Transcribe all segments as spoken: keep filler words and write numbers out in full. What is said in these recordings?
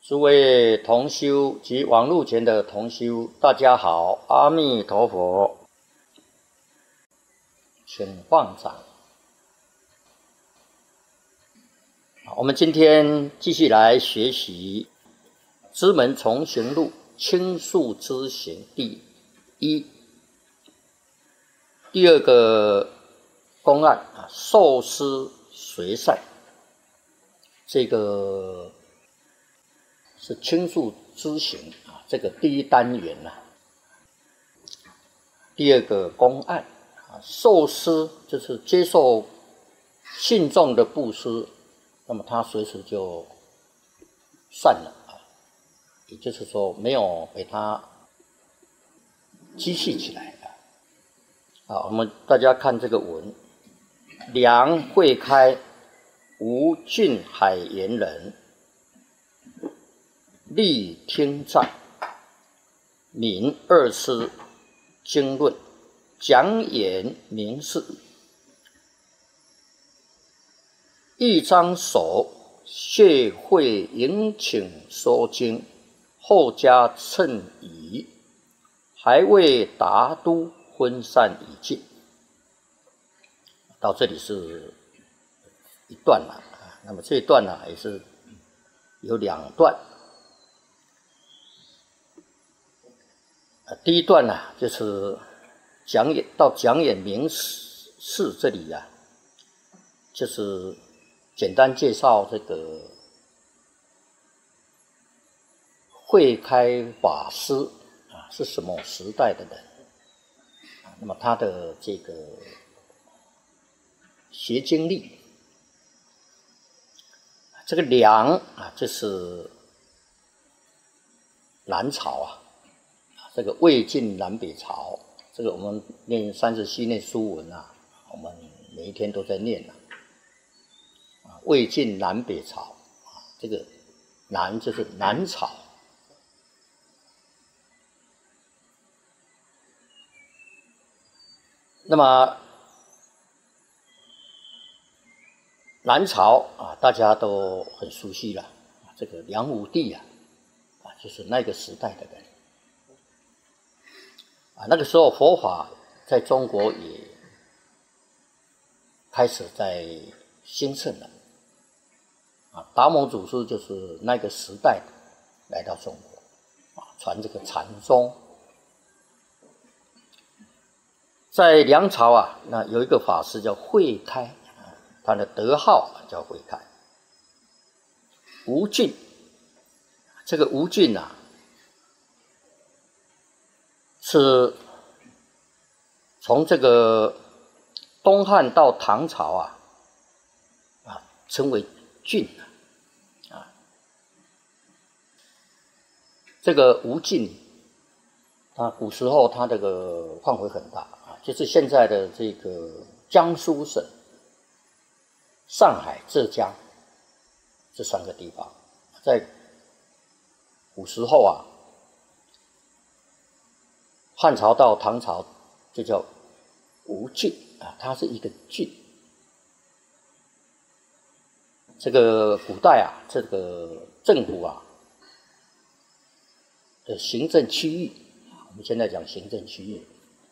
诸位同修及网络前的同修，大家好，阿弥陀佛，请放掌。我们今天继续来学习《知门重行录》轻述知行第一。第二个公案啊，受施随善，这个是轻述知行啊，这个第一单元呐、啊。第二个公案啊，受施就是接受信众的布施，那么他随时就善了啊，也就是说没有被他积蓄起来啊。好，我们大家看这个文，梁慧开，吴郡海盐人，力听赞，敏二师经论，讲演明示，一张手谢会迎请说经，后加称仪，还未达都，分散已尽。到这里是一段了，那么这一段呢也是有两段。第一段呢，就是讲演到讲演明示这里呀、啊，就是简单介绍这个慧开法师啊是什么时代的人，那么他的这个学经历，这个梁啊，就是南朝啊。这个魏晋南北朝，这个我们念三十七念书文啊，我们每一天都在念啊。啊，魏晋南北朝啊，这个南就是南朝。那么南朝啊，大家都很熟悉了，这个梁武帝啊，啊，就是那个时代的人。啊，那个时候佛法在中国也开始在兴盛了。啊，达摩祖师就是那个时代来到中国，啊，传这个禅宗。在梁朝啊，那有一个法师叫慧开，他的德号叫慧开。吴郡，这个吴郡啊，是从这个东汉到唐朝啊，啊，称为郡啊。这个吴郡，啊，古时候它这个范围很大啊，就是现在的这个江苏省、上海、浙江这三个地方，在古时候啊。汉朝到唐朝就叫吴郡啊，它是一个郡。这个古代啊，这个政府啊的行政区域，我们现在讲行政区域，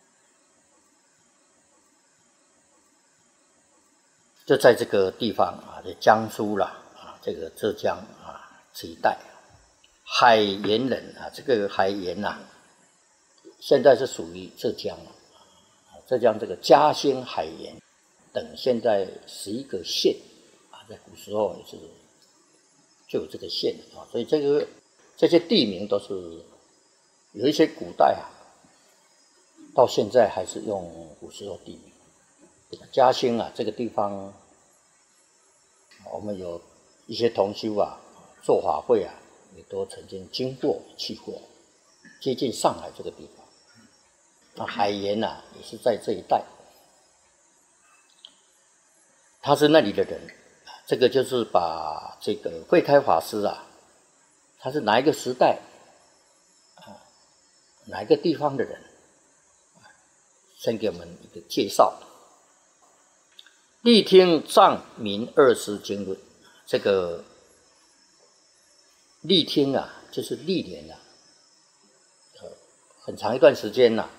就在这个地方啊，在江苏啦啊，这个浙江啊这一带，海盐人啊，这个海盐呐、啊。现在是属于浙江了，浙江这个嘉兴、海盐等现在十一个县啊，在古时候也是就有这个县啊，所以这个这些地名都是有一些古代啊，到现在还是用古时候地名。嘉兴啊这个地方，我们有一些同修啊做法会啊，也都曾经经过去过，接近上海这个地方。那海盐呐、啊，也是在这一带，他是那里的人，这个就是把这个慧开法师啊，他是哪一个时代啊，哪一个地方的人，先给我们一个介绍。力听藏民二师经论，这个历听啊，就是历年啊，呃，很长一段时间呐、啊，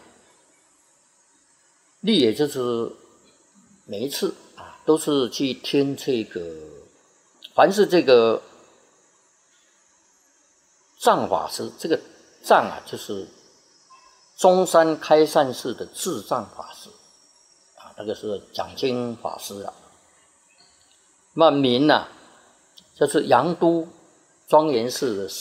历也就是每一次啊，都是去听这个，凡是这个藏法师，这个藏啊，就是中山开善寺的智藏法师啊，那个是讲经法师啊。那明啊，就是杨都庄严寺的